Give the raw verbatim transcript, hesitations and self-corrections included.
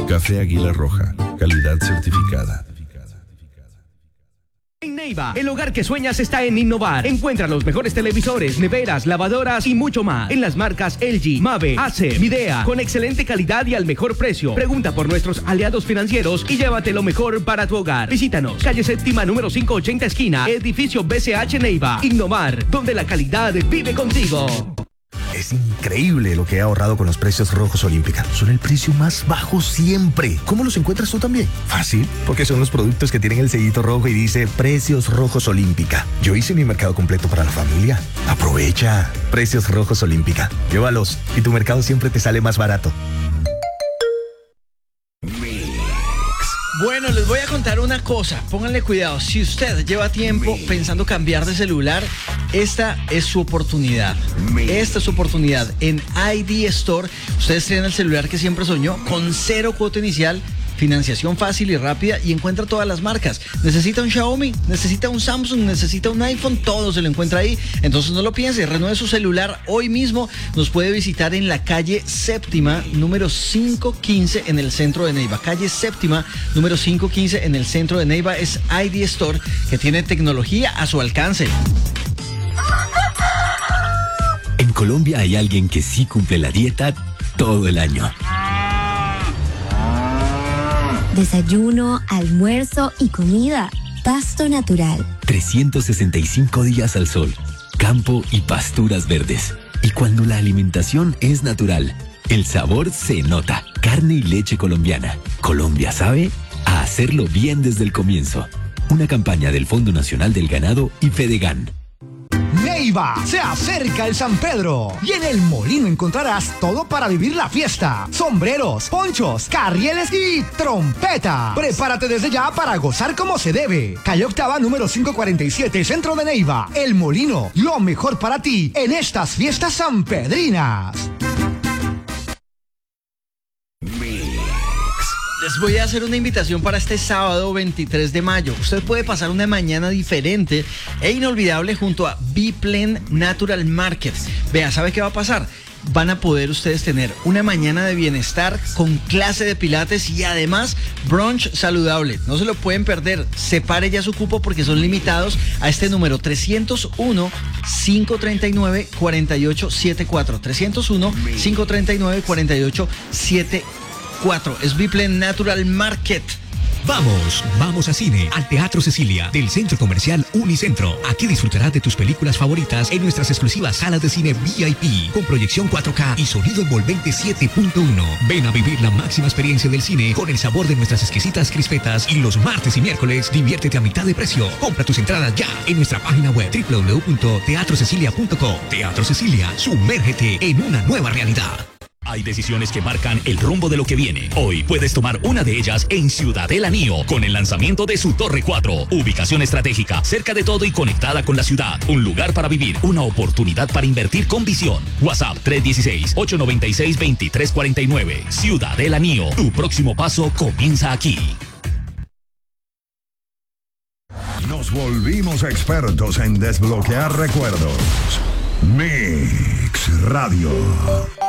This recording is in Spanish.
Café Águila Roja, calidad certificada. En Neiva, el hogar que sueñas está en innovar. Encuentra los mejores televisores, neveras, lavadoras y mucho más en las marcas L G, Mave, Acer, Midea, con excelente calidad y al mejor precio. Pregunta por nuestros aliados financieros y llévate lo mejor para tu hogar. Visítanos, calle séptima número quinientos ochenta esquina, edificio B C H Neiva. Innovar, donde la calidad vive contigo. Es increíble lo que he ahorrado con los precios Rojos Olímpica. Son el precio más bajo siempre. ¿Cómo los encuentras tú también? Fácil, porque son los productos que tienen el sellito rojo y dice Precios Rojos Olímpica. Yo hice mi mercado completo para la familia. Aprovecha. Precios Rojos Olímpica. Llévalos y tu mercado siempre te sale más barato. Bueno, les voy a contar una cosa, pónganle cuidado, si usted lleva tiempo pensando cambiar de celular, esta es su oportunidad, esta es su oportunidad. En I D Store, ustedes tienen el celular que siempre soñó, con cero cuota inicial, financiación fácil y rápida y encuentra todas las marcas. Necesita un Xiaomi, necesita un Samsung, necesita un iPhone, todo se lo encuentra ahí. Entonces no lo piense, renueve su celular hoy mismo. Nos puede visitar en la calle Séptima, número quinientos quince en el centro de Neiva. Calle Séptima, número quinientos quince en el centro de Neiva. Es I D Store, que tiene tecnología a su alcance. En Colombia hay alguien que sí cumple la dieta todo el año. Desayuno, almuerzo y comida. Pasto natural. trescientos sesenta y cinco días al sol, campo y pasturas verdes. Y cuando la alimentación es natural, el sabor se nota. Carne y leche colombiana. Colombia sabe a hacerlo bien desde el comienzo. Una campaña del Fondo Nacional del Ganado y Fedegan. Neiva, se acerca el San Pedro y en el Molino encontrarás todo para vivir la fiesta. Sombreros, ponchos, carrieles y trompeta. Prepárate desde ya para gozar como se debe. Calle Octava número quinientos cuarenta y siete, centro de Neiva. El Molino, lo mejor para ti en estas fiestas sanpedrinas. Les voy a hacer una invitación para este sábado veintitrés de mayo. Usted puede pasar una mañana diferente e inolvidable junto a Biplen Natural Market. Vea, ¿sabe qué va a pasar? Van a poder ustedes tener una mañana de bienestar con clase de pilates y además brunch saludable. No se lo pueden perder. Separe ya su cupo porque son limitados a este número trescientos uno, quinientos treinta y nueve, cuarenta y ocho setenta y cuatro. trescientos uno, quinientos treinta y nueve, cuarenta y ocho setenta y cuatro. Es Biplen Natural Market. Vamos, vamos a cine, al Teatro Cecilia, del Centro Comercial Unicentro. Aquí disfrutarás de tus películas favoritas en nuestras exclusivas salas de cine V I P, con proyección cuatro K y sonido envolvente siete punto uno. Ven a vivir la máxima experiencia del cine con el sabor de nuestras exquisitas crispetas y los martes y miércoles diviértete a mitad de precio. Compra tus entradas ya en nuestra página web doble u doble u doble u punto teatro cecilia punto com. Teatro Cecilia, sumérgete en una nueva realidad. Hay decisiones que marcan el rumbo de lo que viene. Hoy puedes tomar una de ellas en Ciudadela Nío con el lanzamiento de su Torre cuatro. Ubicación estratégica, cerca de todo y conectada con la ciudad. Un lugar para vivir, una oportunidad para invertir con visión. WhatsApp tres uno seis, ocho nueve seis, dos tres cuatro nueve. Ciudadela Nío, tu próximo paso comienza aquí. Nos volvimos expertos en desbloquear recuerdos. Mix Radio.